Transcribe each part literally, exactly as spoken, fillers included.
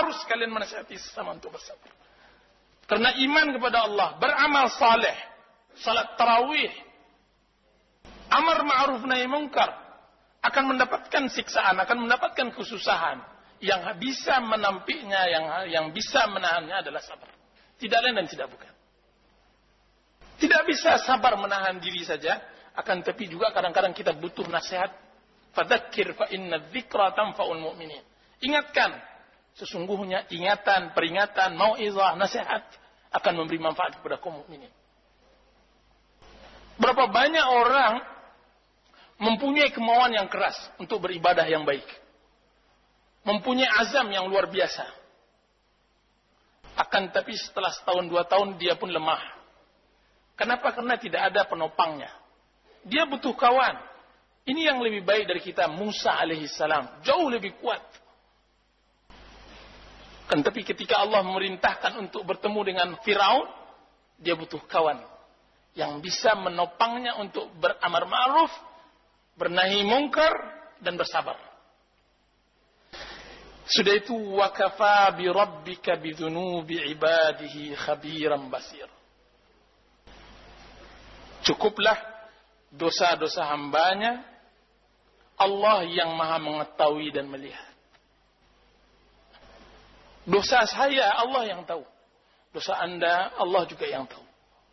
harus kalian menasihati sesama untuk bersabar. Karena iman kepada Allah, beramal saleh, salat tarawih, amar ma'ruf nahi munkar, akan mendapatkan siksaan, akan mendapatkan kesusahan. Yang bisa menampiknya, yang yang bisa menahannya adalah sabar. Tidak lain dan tidak bukan. Tidak bisa sabar menahan diri saja, akan tapi juga kadang-kadang kita butuh nasihat. Fadzakir fa inna dzikra tanfa'ul mu'minin. Ingatkan, sesungguhnya ingatan, peringatan, mau'izah, nasihat akan memberi manfaat kepada kaum mukminin. Berapa banyak orang mempunyai kemauan yang keras untuk beribadah yang baik, mempunyai azam yang luar biasa, akan tapi setelah setahun dua tahun dia pun lemah. Kenapa? Karena tidak ada penopangnya. Dia butuh kawan. Ini yang lebih baik dari kita, Musa alaihissalam, jauh lebih kuat. Kan tapi ketika Allah memerintahkan untuk bertemu dengan Firaun, dia butuh kawan yang bisa menopangnya untuk beramar ma'ruf, bernahi munkar, dan bersabar. Sudah itu, wa kafa bi rabbika bi dzunubi ibadihi khabiran basir. Cukuplah dosa-dosa hambanya Allah yang maha mengetahui dan melihat. Dosa saya Allah yang tahu, dosa anda Allah juga yang tahu.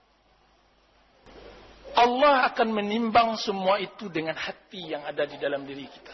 Allah akan menimbang semua itu dengan hati yang ada di dalam diri kita.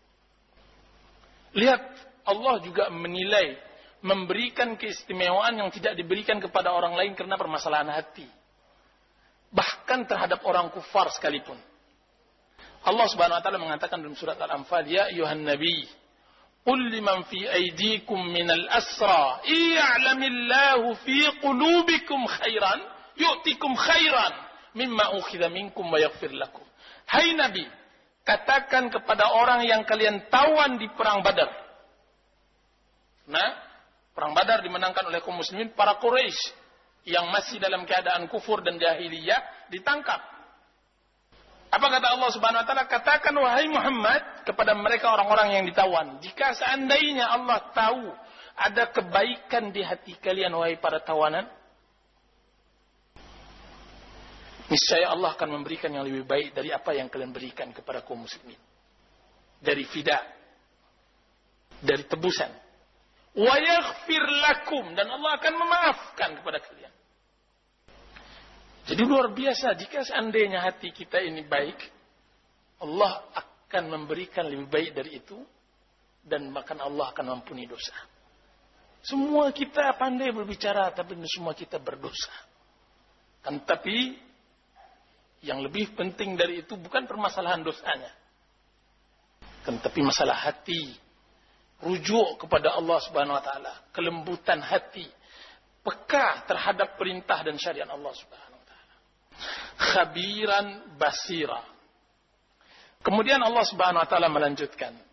Lihat, Allah juga menilai, memberikan keistimewaan yang tidak diberikan kepada orang lain karena permasalahan hati. Bahkan terhadap orang kufar sekalipun. Allah Subhanahu wa taala mengatakan dalam surat Al-Anfal, ya ayyuhan nabi, qul liman fi aydikum minal asra, i'lamillahu fi qulubikum khairan, yu'tikum khairan mimma ukhidha minkum wa yaghfir lakum. Hai Nabi, katakan kepada orang yang kalian tawan di perang Badar. Nah, perang Badar dimenangkan oleh kaum muslimin, para Quraisy yang masih dalam keadaan kufur dan jahiliyah ditangkap. Apa kata Allah Subhanahu wa taala? Katakan wahai Muhammad kepada mereka orang-orang yang ditawan, jika seandainya Allah tahu ada kebaikan di hati kalian wahai para tawanan, niscaya Allah akan memberikan yang lebih baik dari apa yang kalian berikan kepada kaum muslimin. Dari fida, dari tebusan. Wa yaghfir lakum, dan Allah akan memaafkan kepada kalian. Jadi luar biasa, jika seandainya hati kita ini baik, Allah akan memberikan lebih baik dari itu, dan bahkan Allah akan mengampuni dosa. Semua kita pandai berbicara, tapi semua kita berdosa. Kan tapi yang lebih penting dari itu bukan permasalahan dosanya, kan tapi masalah hati, rujuk kepada Allah Subhanahu wa taala, kelembutan hati, peka terhadap perintah dan syariat Allah Subhanahu wa taala. Khabiran basira. Kemudian Allah Subhanahu wa taala melanjutkan,